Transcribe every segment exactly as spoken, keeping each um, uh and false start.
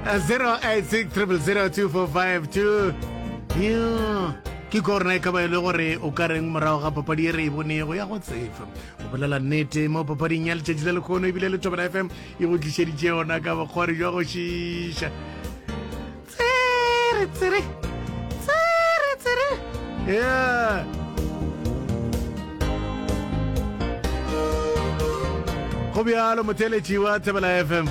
zero eight six zero zero two four five two. Yeah. Ke korna e ka ba ile gore o ka reng morago ga papadi e re e bonego ya go tsefa o bolela nnete mo papading ya letšatši la lekgono e bile le Thobela F M e go tlišeditše yona ka bokgwari jwa go šiša tsere tsere tsere tsere yeah. Go bjalo motheletši wa Thobela F M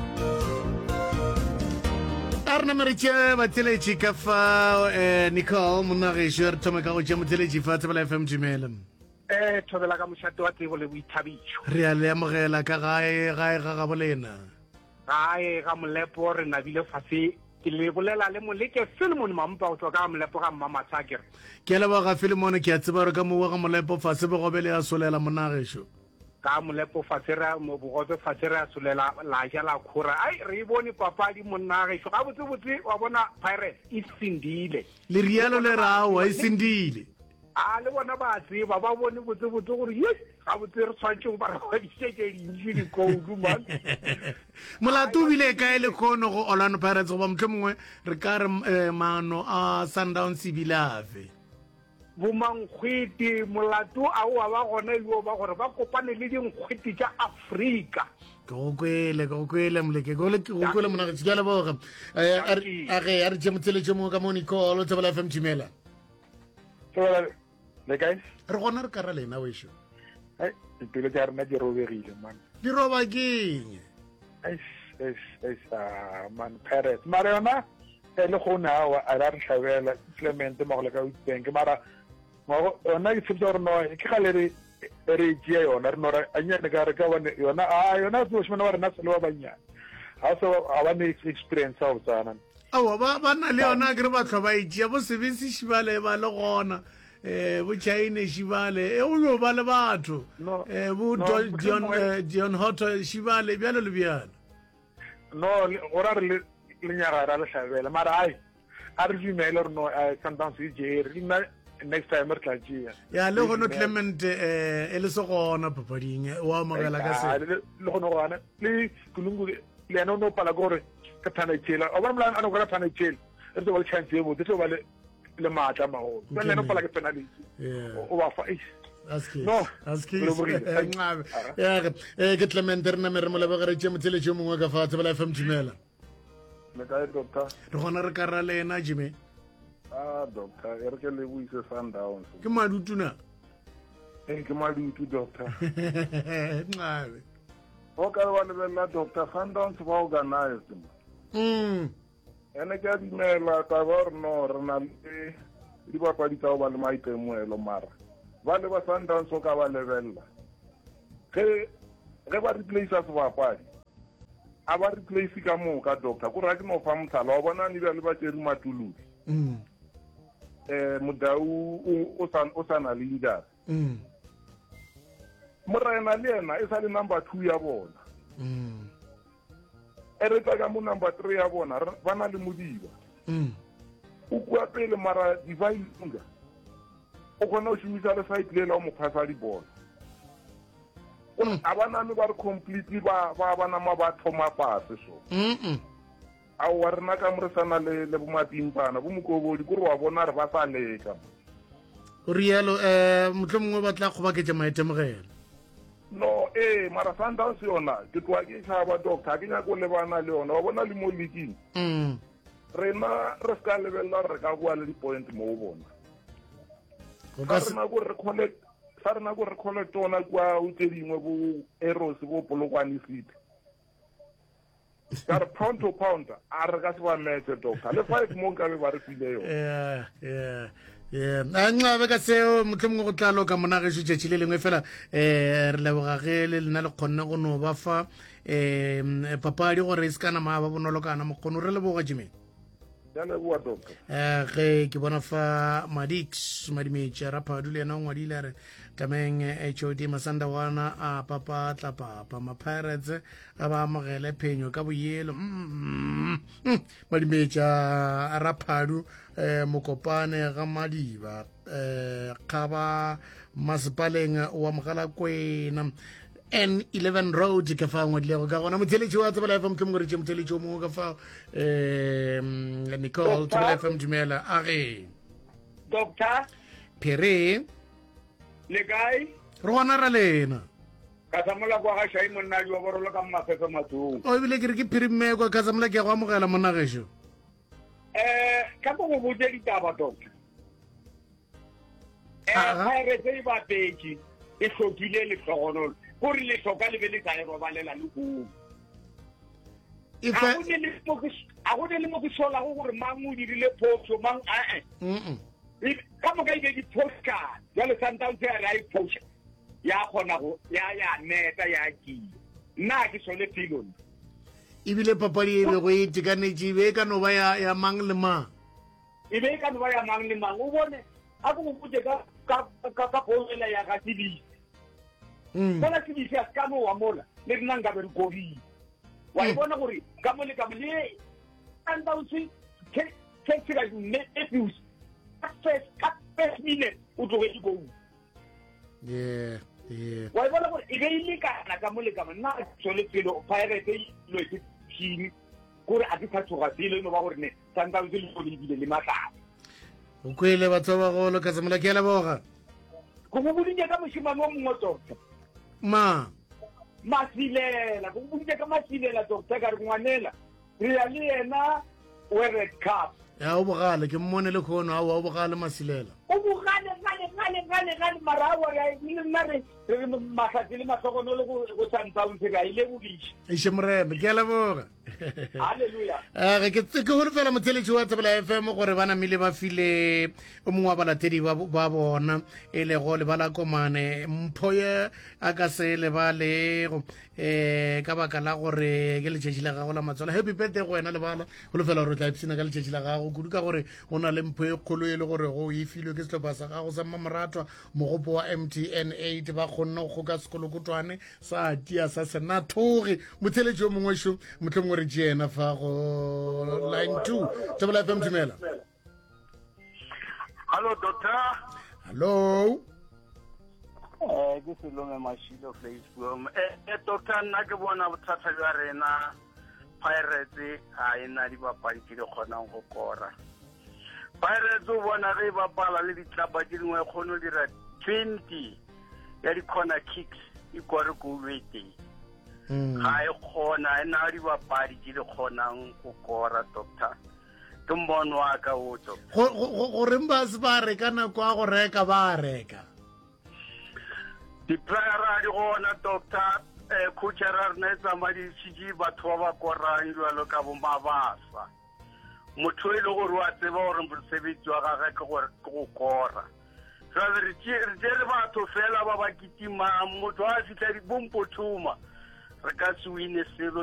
Arna Mariche Mateleci Kafa Nicole Munagishur Tomaka Jamatelici Fatabla F M Jimelem. Eh, Thobela ka moshato wa tsebo le boithabišo. Re a leamogela ka gae gae ga gabolena. Gae ga molepo re nabile fase ke le bolela le moleke Philemon Mampa o tswa ka molepo ga mama Tsakere. Ke le ba ga Philemon ke a tseba re ka mo ga molepo fase bo gobele a solela monagisho. Ka molepo fatera mo bogobe fatera solela la ja la khora ai re bone papadi monage go ga botse botse wa bona Pirates e sindile le rialo le rawa e sindile a le bona ba tseba ba bone botse botse gore ye ga botse re tshwantse go ba re di sheke di di go du man molato bile ka ile khono go Orlando Pirates go ba mtlhomongwe re ka re mano a Sundowns bilave bomangkhwiti molato a o ba gona yo ba gore ba kopane le dingkhwiti tša Afrika go kwele go kwele mleke go le go kwele mona ke la boga a ge a re tšemotseletše mo ka moni call Thobela F M Jimela Thobela le guys re gona re ka ra lena wesho ai dipelo tša rena di robegile man di roba keng es es es man Pirates mara yona le go na a ra re tlhabela Clement mo go le ka utseng mara mo ona ke tsitse gore no ke ga le re re tšea yona re no ra anya ne ka re ka bone yona a yona tso shmana ba rena selo ba banya ha so a ba ne experience au tsana awa ba ba na le yona ke re ba tlhoba itšea bo sebisi shibale ba le gona eh bo chaine shibale e o yo ba le batho eh bo Dion Dion Hotto shibale bjalo le bjalo no ora re le nyaga ra le hlabela mara ai a re dimela re no Sundowns e je re next time re tla tšea ya le gono Clement eh e le se gona papading wa magela ka se le gono gona le kulungu le no no pala gore ka thana tšela o ba mla ana gore thana tšela re tlo ba chance e botse tlo ba le le matla mago le no pala ke penalty o ba fa aski no aski ya eh ke Clement re na mere mo le ba gare tše motsele tše mongwe ka fa Thobela F M Jimela le ka doctor re gona re ka ra lena Jimmy ah doctor e re ke le buise Sundowns ke madutuna eh ke madutu doctor ngabe o ka ba le bella doctor Sundowns ba organized mm ene ke dimela ka bor no re na le di ba pa di tao ba le maitemelo mara ba le ba Sundowns o ka ba le bella ke ge ba replace sa ba padi a ba replace ka mo ka doctor go ra ke no fa mtsala wa bona ni ba le ba tšeri matulusi mm eh modau o san o sana leader mm morena le ena e sa le number two ya bona mm e re tla ka mo number three ya bona ba na le modiba mm o kwa pele mara divine nga o kgona o shumisa le site le la mo phasa di bona a bana me ba re completely ba ba bana ma ba thoma pase so mm a wa rena ka mo re sana le le bo matimpana bo mokobodi go re wa bona re ba sa leka o rialo eh motlhomongwe ba tla go baketša maetemogelo no eh mara Sundowns yona ke twa ke tshaba doctor ke nya go le bana le yona wa bona le mo leaking mm rena re ska lebella re ka bua le di point mo bona go ka se rena go re collect sa rena go re collect ona kwa o tsedingwe bo Eros bo Polokwane City ka re pound to pound a re ka se ba metse doctor le five mo nka be ba re file yo yeah yeah yeah a ncabe ka seo motlhomongwe go tla loka monagesho tšatši le lengwe fela eh re leboga ge le lena le kgonne go no ba fa eh papadi gore e se kana ma ba bonolo kana mokgono re leboga Jimmy ya le bua doctor eh ge ke bona fa Madix Madimetša Raphadu le yena o ngwadile re tlameng H O D Masandawana a papa tla papa ma Pirates a ba amogele phenyo ka boyelo Madimetša Raphadu eh mokopane ga Madiba eh kgaba masepaleng wa Mogalakwena N eleven road ka fa ngwadile ka gona motheletši wa tsebela F M ke mo re tše motheletši o mongwe ka fa um Nicole tsebela F M dumela a ge Doctor Pere le kae re gona ra lena ka samola kwa ga shai monna yo borolo ka mafefe matung o ebile ke re ke Pere kwa ka samla ke go amogela monna gesho eh ka go go botse ditaba doctor eh ha re se ba peki e hlokile le tlhogonolo gore le hloka le be le tsae robalela le go ife a go ne le mo a go ne le mo sola go gore mang o dirile photo mang a eh mm ka mo ka ile di postcard ya le santa tse a rai post ya khona go ya ya neta ya ki nna ke sole pilon ebile papadi e be go itekanetse be ka no ba ya ya mang le mang e be ka no ba ya mang le mang o bone a go go botse ka ka ka poela ya ga tidi mm bona tidi ya ka no wa mola le nna nga be re kobi wa bona gore ka mo le ka mo le santa utsi ke ke tsira ne efuse first first minute o tloge di go yeah yeah wa bona gore e be ile kana ka mo le ka nna tsole pelo pirate lo ke tshini gore a di phatsoga dilo no ba gore ne santa utsi le go lebile le matla o kwele batho ba go lo ka samla ke la boga go go bodile ka moshimane wa mongotso ma masilela go bodile ka masilela doctor ka re ngwanela re ya le yena we red cup ya o bogale ke mmone le khono a o bogale masilela o bogale gale gale gale gale marawa ya ile nna re re mahlati le mahlogonolo go santa untse ga ile go bitse e shemrebe ke la boga haleluya a ke ke go fela motheletši wa tsebela F M gore bana mile ba file o mongwe wa balatedi ba ba bona e le go le bala komane mpho ye a ka se le ba le eh ka baka la gore ke le tšhetši la gago la matsola happy birthday go wena le bala go le fela gore tla ipsina ka le tšhetši la gago kudu ka gore go na le mpho e kgolo e le gore go e filwe ke setlhopha sa gago sa mmamoratwa mogopo wa M T N eight ba kgonne go ka sekolokotwane sa tia sa senathoge motheletši o mongwe šo motlhong re jena fa go line two tsebela F M dumela hallo doctor hello eh ke se lo me mashilo Facebook eh doctor nna ke bona bothata jwa rena Pirates a ena di bapadi ke di kgonang go kora Pirates o bona re bapala le ditlapa di dingwe kgono dira twenty ya di corner kicks e kore go wete ga e kgona ena di bapadi di kgonang go kora doctor ke mbono wa ka o to go remba se ba reka na kwa go reka ba reka di player di gona doctor eh coachera rena tsamadi tshiji batho ba ba korang jwalo ka bo mabasa motho ile go rwa tseba gore mosebetsi wa gagwe ke gore ke go kora jwale re tšere batho fela ba ba kitima motho a fitla di bompothuma re ka se wine selo